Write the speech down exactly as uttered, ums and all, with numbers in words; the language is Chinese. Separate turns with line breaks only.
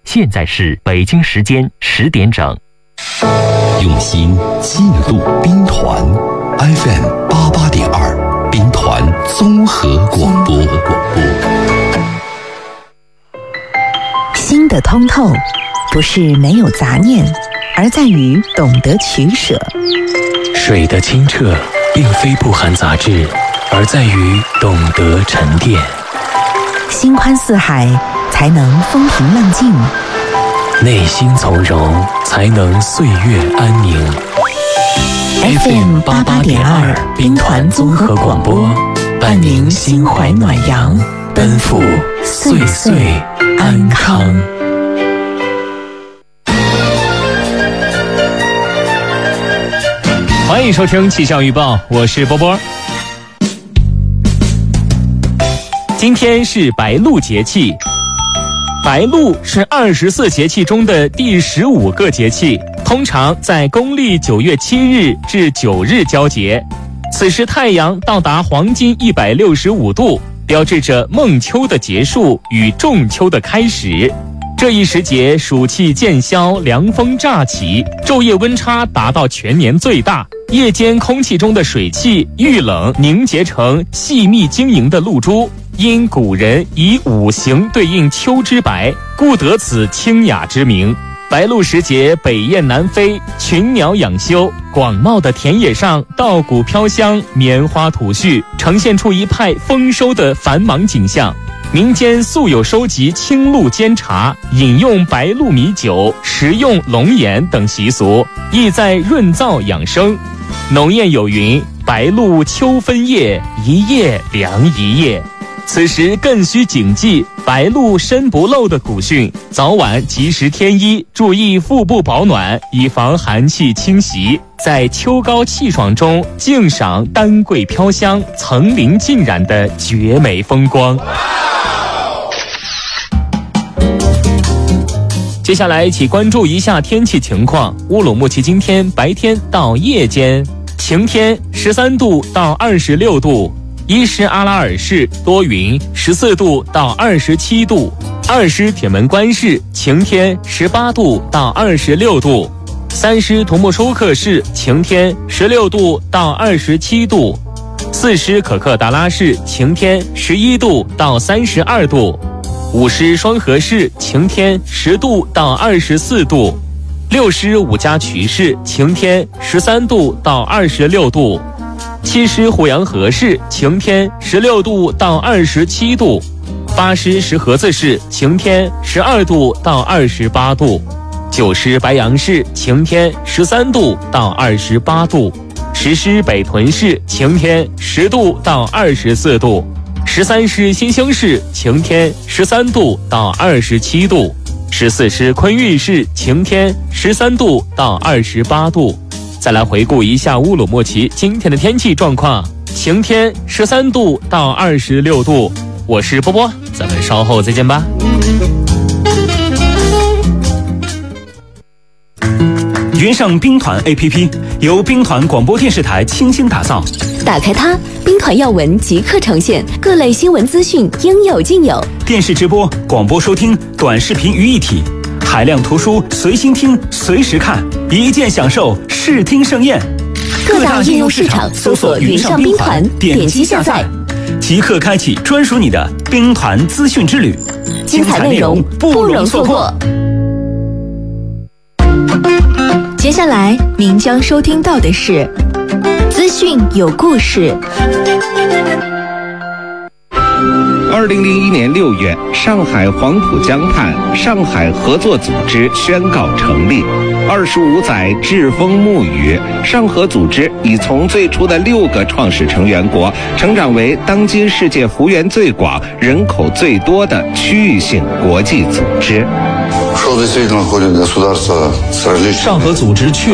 现在是北京时间十点整。
用心记录兵团 F M 八八点二，兵团综合广播。
心的通透，不是没有杂念，而在于懂得取舍。
水的清澈，并非不含杂质，而在于懂得沉淀。
心宽似海，才能风平浪静；
内心从容，才能岁月安宁。
F M 八八点二，兵团综合广播，伴您心怀暖阳，奔赴岁岁安康。
欢迎收听气象预报，我是波波。今天是白露节气，白露是二十四节气中的第十五个节气，通常在公历九月七日至九日交节。此时太阳到达黄金一百六十五度，标志着孟秋的结束与仲秋的开始。这一时节，暑气渐消，凉风乍起，昼夜温差达到全年最大。夜间空气中的水汽遇冷凝结成细密晶莹的露珠，因古人以五行对应秋之白，故得此清雅之名。白露时节，北雁南飞，群鸟养休，广袤的田野上稻谷飘香，棉花吐絮，呈现出一派丰收的繁忙景象。民间素有收集青露煎茶、饮用白露米酒、食用龙眼等习俗，意在润燥养生。农谚有云：白露秋分夜，一夜凉一夜。此时更需谨记白露身不露的古训，早晚及时添衣，注意腹部保暖，以防寒气侵袭。在秋高气爽中静赏丹桂飘香、层林尽染的绝美风光。接下来一起关注一下天气情况。乌鲁木齐今天白天到夜间晴天，十三度到二十六度；伊什阿拉尔市多云，十四度到二十七度；二师铁门关市晴天，十八度到二十六度；三师图木舒克市晴天，十六度到二十七度；四师可克达拉市晴天，十一度到三十二度；五师双河市晴天，十度到二十四度；六师五家渠市晴天，十三度到二十六度；七师虎阳河市晴天，十六度到二十七度；八师石河子市晴天，十二度到二十八度；九师白杨市晴天，十三度到二十八度；十师北屯市晴天，十度到二十四度；十三师新兴市晴天，十三度到二十七度；十四师昆玉市晴天，十三度到二十八度。再来回顾一下乌鲁木齐今天的天气状况：晴天，十三度到二十六度。我是波波，咱们稍后再见吧。
云上兵团 A P P 由兵团广播电视台倾心打造，
打开它，兵团要闻即刻呈现，各类新闻资讯应有尽有。
电视直播、广播收听、短视频于一体，海量图书随心听、随时看，一键享受视听盛宴。
各大应用市场搜索云上兵团，点击下载，
即刻开启专属你的兵团资讯之旅，
精彩内容不容错过。接下来您将收听到的是资讯有故事。
二零零一年六月，上海黄浦江畔上海合作组织宣告成立。二十五载栉风沐雨，上合组织已从最初的六个创始成员国，成长为当今世界幅员最广、人口最多的区域性国际组织。
上合组织确